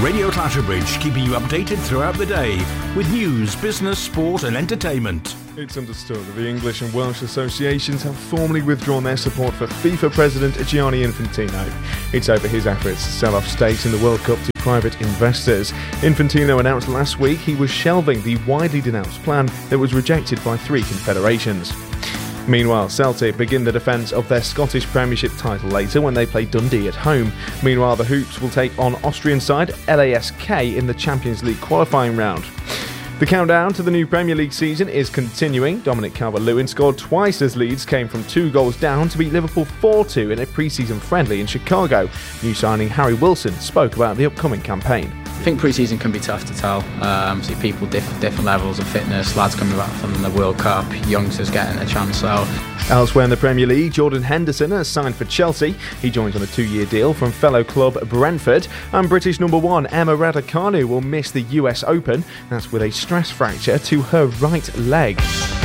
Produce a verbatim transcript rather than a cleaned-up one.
Radio Clatterbridge, keeping you updated throughout the day with news, business, sport and entertainment. It's understood that the English and Welsh associations have formally withdrawn their support for FIFA President Gianni Infantino. It's over his efforts to sell off stakes in the World Cup to private investors. Infantino announced last week he was shelving the widely denounced plan that was rejected by three confederations. Meanwhile, Celtic begin the defence of their Scottish Premiership title later when they play Dundee at home. Meanwhile, the Hoops will take on Austrian side L A S K in the Champions League qualifying round. The countdown to the new Premier League season is continuing. Dominic Calvert-Lewin scored twice as Leeds came from two goals down to beat Liverpool four two in a pre-season friendly in Chicago. New signing Harry Wilson spoke about the upcoming campaign. I think pre-season can be tough to tell. Um, see people diff- different levels of fitness, lads coming back from the World Cup, youngsters getting a chance. So. Elsewhere in the Premier League, Jordan Henderson has signed for Chelsea. He joins on a two-year deal from fellow club Brentford. And British number one Emma Raducanu will miss the U S Open. That's with a stress fracture to her right leg.